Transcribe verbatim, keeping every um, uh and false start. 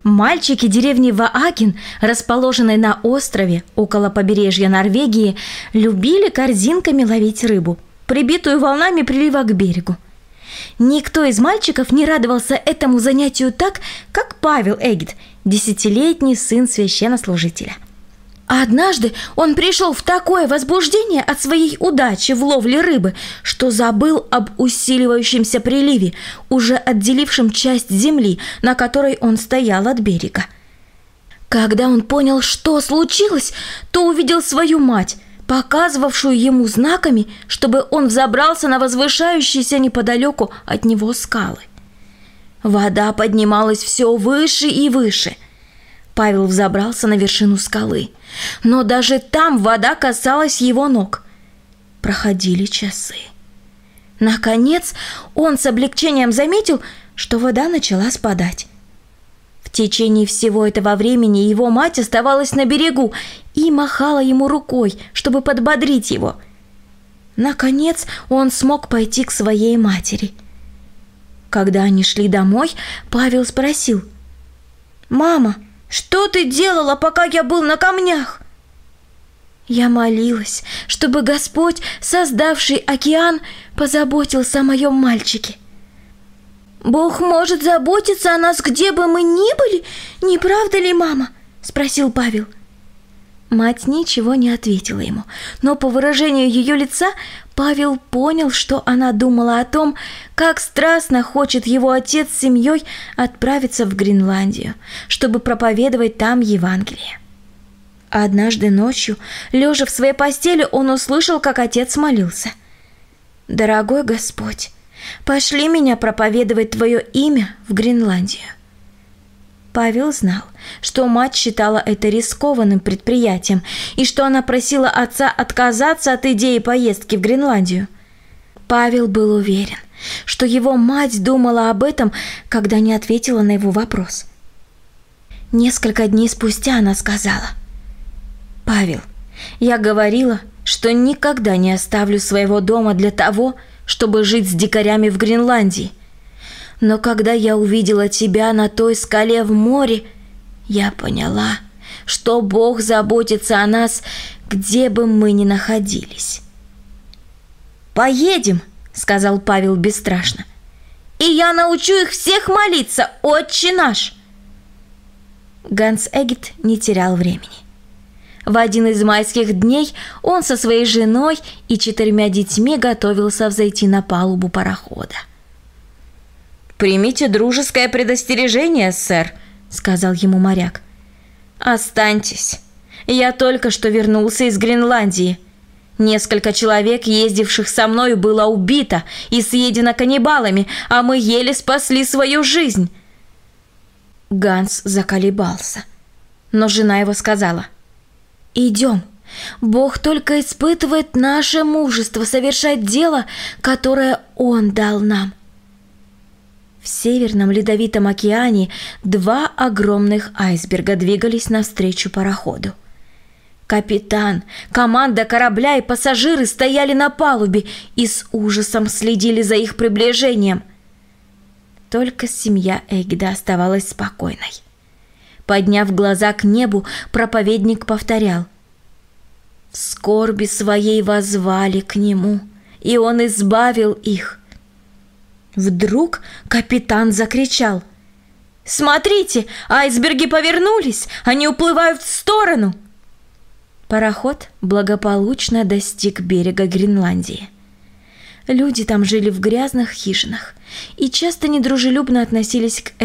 Мальчики деревни Вааген, расположенной на острове около побережья Норвегии, любили корзинками ловить рыбу, прибитую волнами прилива к берегу. Никто из мальчиков не радовался этому занятию так, как Павел Эгид, десятилетний сын священнослужителя. Однажды он пришел в такое возбуждение от своей удачи в ловле рыбы, что забыл об усиливающемся приливе, уже отделившем часть земли, на которой он стоял от берега. Когда он понял, что случилось, то увидел свою мать, показывавшую ему знаками, чтобы он взобрался на возвышающиеся неподалеку от него скалы. Вода поднималась все выше и выше. Павел взобрался на вершину скалы, но даже там вода касалась его ног. Проходили часы. Наконец он с облегчением заметил, что вода начала спадать. В течение всего этого времени его мать оставалась на берегу и махала ему рукой, чтобы подбодрить его. Наконец он смог пойти к своей матери. Когда они шли домой, Павел спросил: «Мама, что ты делала, пока я был на камнях?» «Я молилась, чтобы Господь, создавший океан, позаботился о моем мальчике». «Бог может заботиться о нас, где бы мы ни были, не правда ли, мама?» – спросил Павел. Мать ничего не ответила ему, но по выражению ее лица Павел понял, что она думала о том, как страстно хочет его отец с семьей отправиться в Гренландию, чтобы проповедовать там Евангелие. Однажды ночью, лежа в своей постели, он услышал, как отец молился: «Дорогой Господь, пошли меня проповедовать Твое имя в Гренландию». Павел знал, что мать считала это рискованным предприятием и что она просила отца отказаться от идеи поездки в Гренландию. Павел был уверен, что его мать думала об этом, когда не ответила на его вопрос. Несколько дней спустя она сказала: «Павел, я говорила, что никогда не оставлю своего дома для того, чтобы жить с дикарями в Гренландии. Но когда я увидела тебя на той скале в море, я поняла, что Бог заботится о нас, где бы мы ни находились». «Поедем», — сказал Павел бесстрашно, — «и я научу их всех молиться, Отче наш». Ганс Эгид не терял времени. В один из майских дней он со своей женой и четырьмя детьми готовился взойти на палубу парохода. «Примите дружеское предостережение, сэр», — сказал ему моряк. «Останьтесь. Я только что вернулся из Гренландии. Несколько человек, ездивших со мной, было убито и съедено каннибалами, а мы еле спасли свою жизнь». Ганс заколебался, но жена его сказала: «Идем. Бог только испытывает наше мужество совершать дело, которое Он дал нам». В Северном Ледовитом океане два огромных айсберга двигались навстречу пароходу. Капитан, команда корабля и пассажиры стояли на палубе и с ужасом следили за их приближением. Только семья Эгида оставалась спокойной. Подняв глаза к небу, проповедник повторял: «В скорби своей воззвали к нему, и он избавил их». Вдруг капитан закричал: «Смотрите, айсберги повернулись, они уплывают в сторону!» Пароход благополучно достиг берега Гренландии. Люди там жили в грязных хижинах и часто недружелюбно относились к